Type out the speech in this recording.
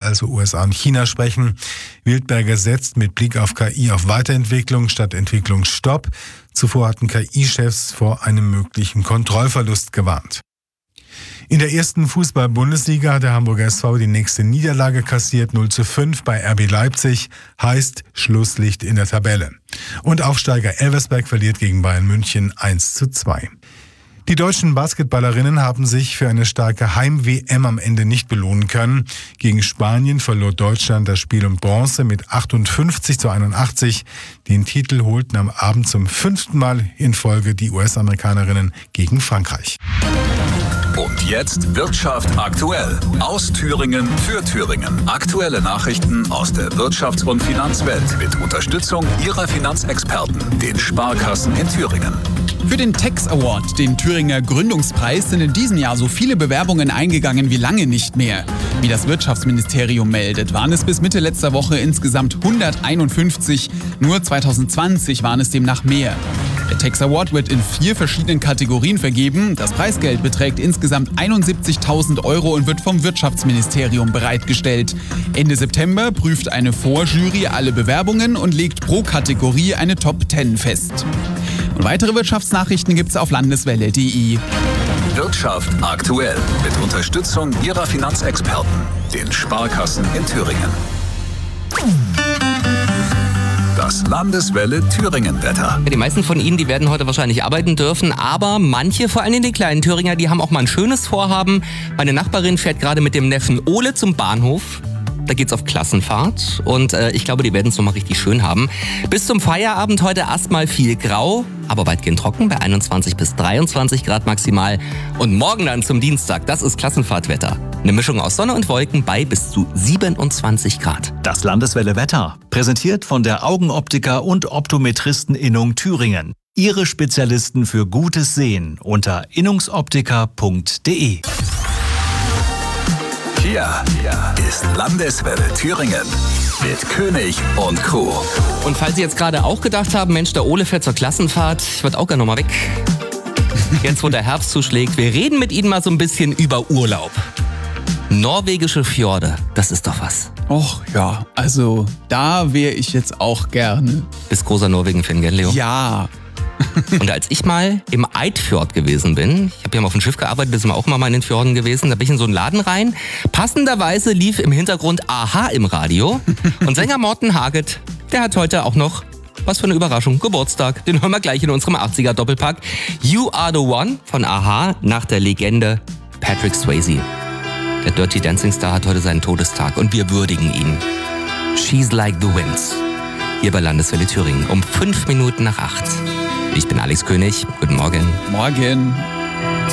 also USA und China, sprechen. Wildberger setzt mit Blick auf KI auf Weiterentwicklung statt Entwicklungsstopp. Zuvor hatten KI-Chefs vor einem möglichen Kontrollverlust gewarnt. In der ersten Fußball-Bundesliga hat der Hamburger SV die nächste Niederlage kassiert, 0:5 bei RB Leipzig, heißt Schlusslicht in der Tabelle. Und Aufsteiger Elversberg verliert gegen Bayern München 1:2. Die deutschen Basketballerinnen haben sich für eine starke Heim-WM am Ende nicht belohnen können. Gegen Spanien verlor Deutschland das Spiel um Bronze mit 58:81. Den Titel holten am Abend zum 5. Mal in Folge die US-Amerikanerinnen gegen Frankreich. Und jetzt Wirtschaft aktuell. Aus Thüringen für Thüringen. Aktuelle Nachrichten aus der Wirtschafts- und Finanzwelt mit Unterstützung Ihrer Finanzexperten, den Sparkassen in Thüringen. Für den Tax Award, den Thüringer Gründungspreis, sind in diesem Jahr so viele Bewerbungen eingegangen wie lange nicht mehr. Wie das Wirtschaftsministerium meldet, waren es bis Mitte letzter Woche insgesamt 151. Nur 2020 waren es demnach mehr. Der Tax Award wird in 4 verschiedenen Kategorien vergeben. Das Preisgeld beträgt insgesamt 71.000 € und wird vom Wirtschaftsministerium bereitgestellt. Ende September prüft eine Vorjury alle Bewerbungen und legt pro Kategorie eine Top 10 fest. Und weitere Wirtschaftsnachrichten gibt's auf landeswelle.de. Wirtschaft aktuell mit Unterstützung Ihrer Finanzexperten, den Sparkassen in Thüringen. Das Landeswelle Thüringen-Wetter. Die meisten von Ihnen, die werden heute wahrscheinlich arbeiten dürfen, aber manche, vor allem die kleinen Thüringer, die haben auch mal ein schönes Vorhaben. Meine Nachbarin fährt gerade mit dem Neffen Ole zum Bahnhof. Da geht's auf Klassenfahrt und ich glaube, die werden es nochmal richtig schön haben. Bis zum Feierabend heute erstmal viel grau, aber weitgehend trocken bei 21 bis 23 Grad maximal. Und morgen dann zum Dienstag, das ist Klassenfahrtwetter. Eine Mischung aus Sonne und Wolken bei bis zu 27 Grad. Das Landeswelle Wetter, präsentiert von der Augenoptiker und Optometristen-Innung Thüringen. Ihre Spezialisten für gutes Sehen unter innungsoptiker.de. Hier ist Landeswelle Thüringen mit König und Crew. Und falls Sie jetzt gerade auch gedacht haben, Mensch, der Ole fährt zur Klassenfahrt, ich würde auch gerne nochmal weg. Jetzt, wo der Herbst zuschlägt, wir reden mit Ihnen mal so ein bisschen über Urlaub. Norwegische Fjorde, das ist doch was. Och ja, also da wäre ich jetzt auch gerne. Bist großer Norwegen-Fan, gell, Leo? Ja. Und als ich mal im Eidfjord gewesen bin, ich habe ja mal auf dem Schiff gearbeitet, da sind wir auch mal in den Fjorden gewesen, da bin ich in so einen Laden rein. Passenderweise lief im Hintergrund Aha im Radio und Sänger Morten Harket, der hat heute auch noch, was für eine Überraschung, Geburtstag. Den hören wir gleich in unserem 80er-Doppelpack. You Are The One von Aha nach der Legende Patrick Swayze. Der Dirty Dancing Star hat heute seinen Todestag und wir würdigen ihn. She's Like The Winds. Hier bei Landeswelle Thüringen um 5 Minuten nach 8. Ich bin Alex König. Guten Morgen. Morgen.